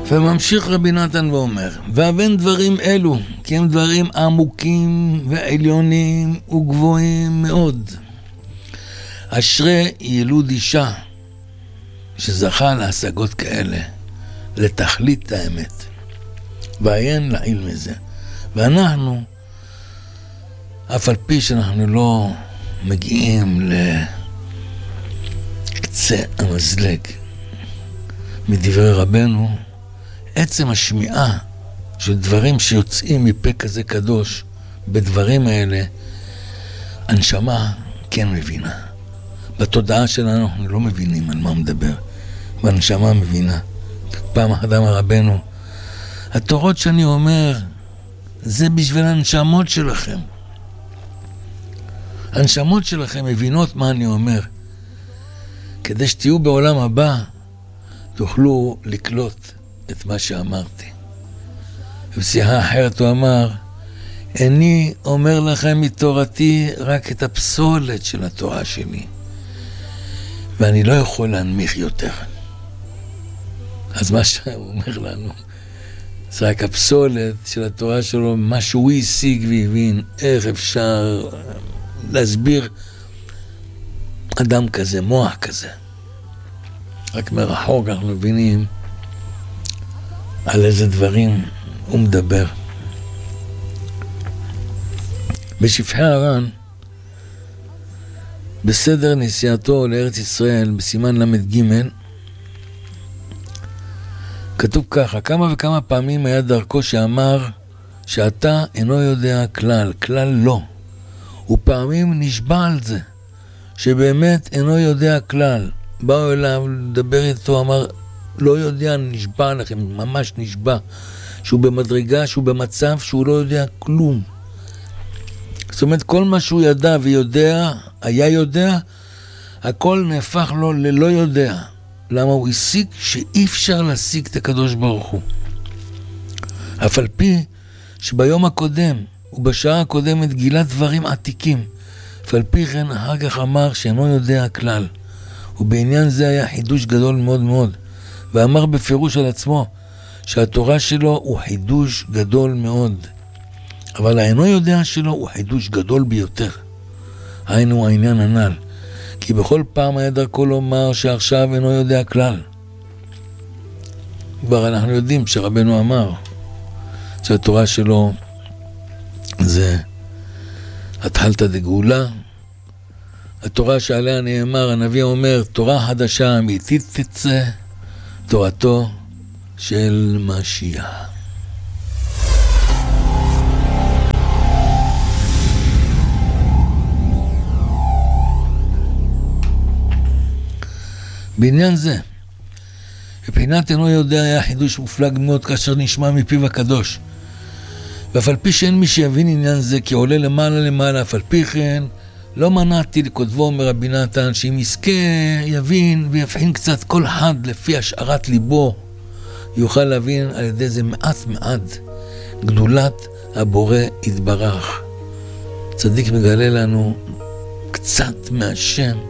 וממשיך רבי נתן ואומר, והבן דברים אלו, כי הם דברים עמוקים ועליונים וגבוהים מאוד. אשרי ילוד אישה שזכה להשגות כאלה, לתכלית האמת. ועיין לעיל מזה. ואנחנו, אף על פי שאנחנו לא מגיעים לקצה המזלג מדברי רבנו, עצם השמיעה של דברים שיוצאים מפה כזה קדוש, בדברים האלה, הנשמה כן מבינה. בתודעה שלנו אנחנו לא מבינים על מה מדבר, והנשמה מבינה. פעם אחת אמר רבנו, התורות שאני אומר, זה בשביל הנשמות שלכם. הנשמות שלכם מבינות מה אני אומר. כדי שתהיו בעולם הבא, תוכלו לקלוט את מה שאמרתי. ובשיחה אחרת הוא אמר, אני אומר לכם מתורתי רק את הפסולת של התורה שלי, ואני לא יכול להנמיך יותר. אז מה שהוא אומר לנו, זה רק הפסולת של התורה שלו, מה שהוא השיג והבין, איך אפשר להסביר אדם כזה, מוח כזה. רק מרחוק אנחנו מבינים על איזה דברים הוא מדבר. בשפחי הר"ן, בסדר נסיעתו לארץ ישראל, בסימן למד ג', כתוב ככה, כמה וכמה פעמים היה דרכו שאמר שאתה אינו יודע כלל, כלל לא. ופעמים נשבע על זה, שבאמת אינו יודע כלל. באו אליו לדבר איתו, אמר, לא יודע, נשבע לכם, ממש נשבע, שהוא במדרגה, שהוא במצב שהוא לא יודע כלום. זאת אומרת, כל מה שהוא ידע ויודע, היה יודע, הכל נהפך לו ללא יודע. למה הוא השיג שאי אפשר להשיג את הקדוש ברוך הוא. אף על פי שביום הקודם ובשעה הקודמת גילה דברים עתיקים, אף על פי כן אחר כך אמר שאינו יודע כלל. ובעניין זה היה חידוש גדול מאוד מאוד, ואמר בפירוש על עצמו שהתורה שלו הוא חידוש גדול מאוד, אבל האינו יודע שלו הוא חידוש גדול ביותר. היינו העניין הנ"ל, כי בכל פעם היה דרכו לומר שעכשיו אינו יודע כלל. כבר אנחנו יודעים שרבנו אמר שהתורה שלו זה התחלתא דגאולה, התורה שעליה נאמר, הנביא אומר, תורה חדשה אמיתית תצא, תורתו של משיח. בעניין זה, מבחינת אינו יודע היה חידוש מופלג מאוד כאשר נשמע מפיו הקדוש. ואף על פי שאין מי שיבין עניין זה כי עולה למעלה, אף על פי כן, לא מנעתי לכותבו מרבי נתן שאם יזכה יבין ויבחין קצת כל אחד לפי השארת ליבו, יוכל להבין על ידי זה מעט גדולת הבורא יתברך. צדיק מגלה לנו קצת מהשם,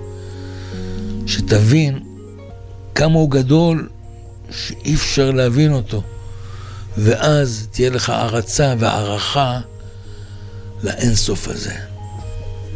שתבין כמה הוא גדול שאי אפשר להבין אותו, ואז תהיה לך הערצה והערכה לאינסוף הזה.